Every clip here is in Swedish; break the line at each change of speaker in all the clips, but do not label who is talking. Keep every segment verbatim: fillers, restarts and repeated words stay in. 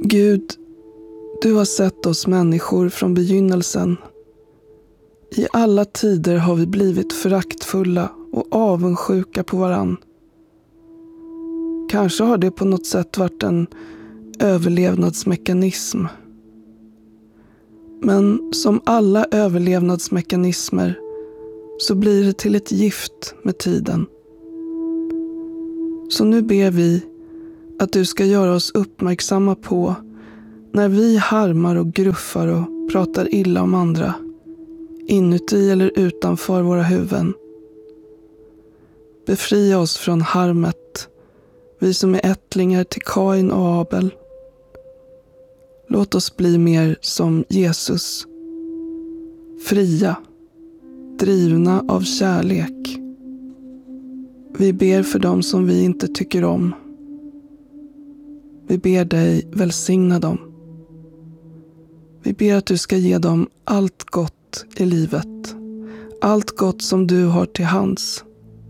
Gud, du har sett oss människor från begynnelsen. I alla tider har vi blivit föraktfulla och avundsjuka på varann. Kanske har det på något sätt varit en överlevnadsmekanism. Men som alla överlevnadsmekanismer så blir det till ett gift med tiden. Så nu ber vi att du ska göra oss uppmärksamma på när vi harmar och gruffar och pratar illa om andra, inuti eller utanför våra huvuden. Befria oss från harmet, vi som är ättlingar till Kain och Abel. Låt oss bli mer som Jesus, fria, drivna av kärlek. Vi ber för dem som vi inte tycker om. Vi ber dig välsigna dem. Vi ber att du ska ge dem allt gott i livet. Allt gott som du har till hands.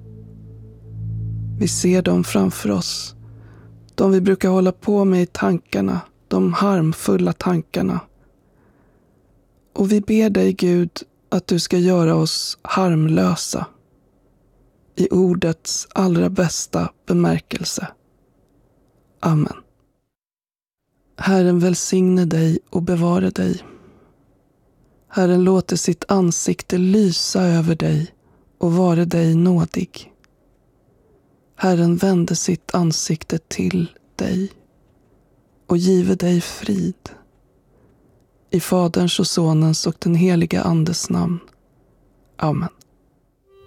Vi ser dem framför oss. De vi brukar hålla på med i tankarna. De harmfulla tankarna. Och vi ber dig, Gud, att du ska göra oss harmlösa. I ordets allra bästa bemärkelse. Amen. Herren välsigne dig och bevara dig. Herren låter sitt ansikte lysa över dig och vare dig nådig. Herren vände sitt ansikte till dig och give dig frid. I Faderns och Sonens och den heliga Andes namn. Amen.